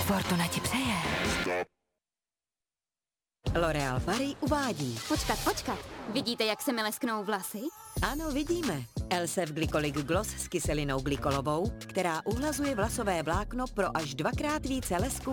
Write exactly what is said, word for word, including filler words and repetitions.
Fortuna ti přeje. L'Oréal Paris uvádí. Počkat, počkat. Vidíte, jak se mi lesknou vlasy? Ano, vidíme. Elsef Glycolic Gloss s kyselinou glykolovou, která uhlazuje vlasové vlákno pro až dvakrát více lesku